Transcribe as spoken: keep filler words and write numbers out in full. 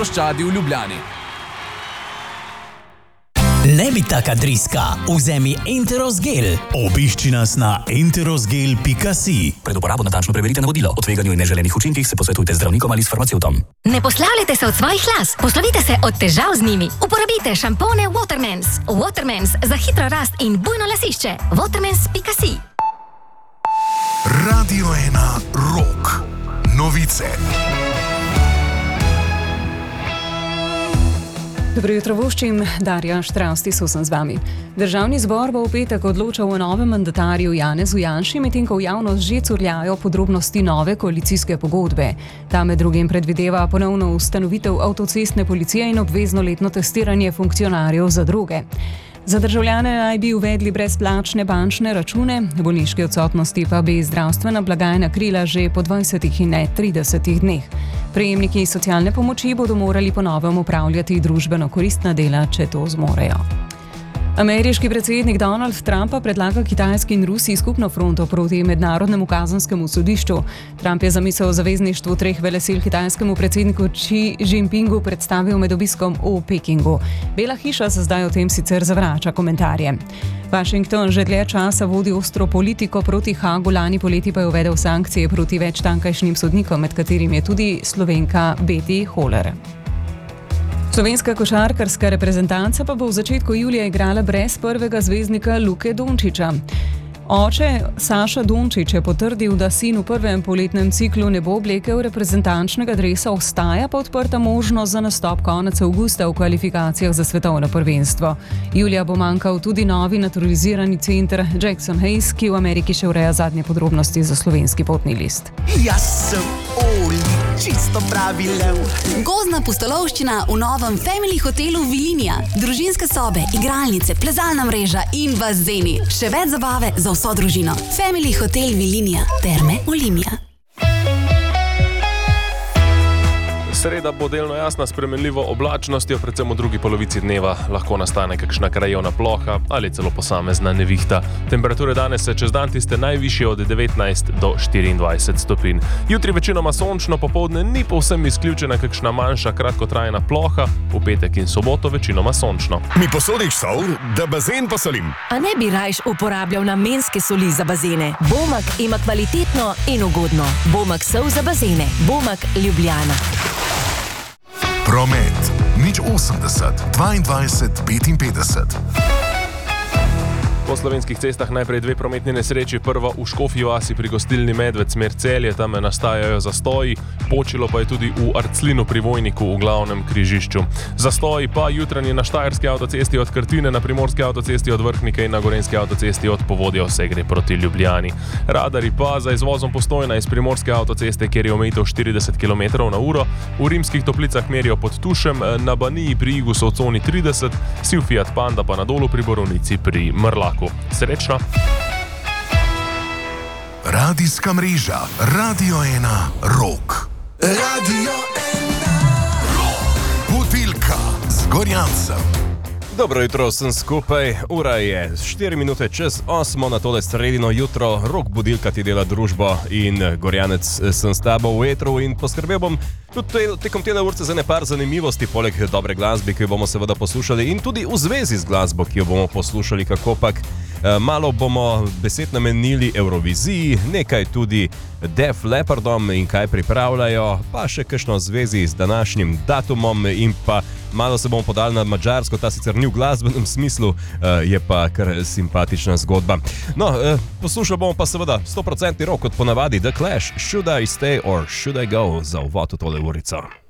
ploščadi v Ljubljani. Ne bi taka driska, vzemi Enteros gel. Obišči nas na enterosgel pika si. Pred uporabo natančno preverite navodilo. O tveganju in neželenih učinkih se posvetujte z zdravnikom ali s farmacevtom. Ne poslavljajte se od svojih las, poslovite se od težav z njimi. Uporabite šampone Watermans. Watermans za hitro rast in bujno lasišče. Watermans pika si. Radio ena Rock. Novice. Dobro jutro, voščim, Darja Štravs, sem z vami. Državni zbor bo v petek odločal o novem mandatarju Janezu Janši, medtem ko v javnost že curljajo podrobnosti nove koalicijske pogodbe. Ta med drugim predvideva ponovno ustanovitev avtocestne policije in obvezno letno testiranje funkcionarjev za droge. Za državljane naj bi uvedli brezplačne bančne račune, bolniške odsotnosti pa bi zdravstvena blagajna krila že po dvajsetih in ne tridesetih dneh. Prejemniki socialne pomoči bodo morali po novem upravljati družbeno koristna dela, če to zmorejo. Ameriški predsednik Donald Trump predlaga Kitajski in Rusiji skupno fronto proti mednarodnemu kazenskemu sodišču. Trump je zamisel o zavezništvu treh velesil kitajskemu predsedniku Xi Jinpingu predstavil med obiskom v Pekingu. Bela hiša se zdaj o tem sicer zavrača komentarje. Washington že dlje časa vodi ostro politiko proti Haagu, lani poleti pa je uvedel sankcije proti več tamkajšnjim sodnikom, med katerim je tudi Slovenka Betty Holler. Slovenska košarkarska reprezentanca pa bo v začetku julija igrala brez prvega zvezdnika Luke Dončića. Oče Saša Dončić je potrdil, da sin v prvem poletnem ciklu ne bo oblekel reprezentančnega dresa, ostaja pa odprta možnost za nastop konec avgusta v kvalifikacijah za svetovno prvenstvo. Julija bo manjkal tudi novi naturalizirani center Jackson Hayes, ki v Ameriki še ureja zadnje podrobnosti za slovenski potni list. Jaz sem Oli, čisto pravi lev. Gozdna pustolovščina v novem Family hotelu Vilinija. Družinske sobe, igralnice, plezalna mreža in bazeni. Še več zabave za vso družino. Family hotel Vilinija. Terme Olimia. Sreda bo delno jasna, s spremenljivo oblačnostjo, predvsem v drugi polovici dneva lahko nastane kakšna krajevna ploha ali celo posamezna nevihta. Temperature danes se čez dan tiste najvišje od devetnajst do štiriindvajset stopinj. Jutri večinoma sončno, popoldne ni povsem izključena kakšna manjša kratkotrajna ploha, v petek in soboto večinoma sončno. Mi posodiš sol, da bazen posolim. A ne bi rajš uporabljal namenske soli za bazene? Bomak ima kvalitetno in ugodno. Bomak sol za bazene. Bomak Ljubljana. Promet. Nič osemdeset, dvaindvajset, petinpetdeset. Po slovenskih cestah najprej dve prometni nesreči, prva v Škofji vasi pri gostilni Medved smer Celje, tam nastajajo zastoji, počilo pa je tudi v Arclinu pri Vojniku v glavnem križišču. Zastoji pa jutranji na Štajerski avtocesti od Krtine, na Primorski avtocesti od Vrhnike in na Gorenjski avtocesti od Povodja vse gre proti Ljubljani. Radari pa za izvozom Postojna iz Primorske avtoceste, kjer je omejitev štirideset kilometrov na uro, v Rimskih Toplicah merijo pod Tušem, na Baniji pri Igu so v coni trideset, Siv Fiat Panda pa na Dolu pri Borovnici pri Mrlaku. Srečno! Radijska mreža Radio ena Rock. Radio ena Rock. Budilka z Gorjancem. Dobro jutro vsem skupaj, ura je štiri minute čez osmo na tole sredino jutro, Rock budilka ti dela družbo in Gorjanec sem s tabo v etru in poskrbel bom tudi tekom tele urce za nekaj zanimivosti, poleg dobre glasbe, ki jo bomo seveda poslušali in tudi v zvezi z glasbo, ki jo bomo poslušali, kakopak. Malo bomo besed namenili Euroviziji, nekaj tudi Def Leppardom in kaj pripravljajo, pa še kakšno zvezi z današnjim datumom in pa malo se bomo podali na Madžarsko, ta sicer ni v glasbenem smislu, je pa kar simpatična zgodba. No, poslušali bomo pa seveda sto procentni rock kot ponavadi The Clash, Should I Stay or Should I Go za uvod v tole urico.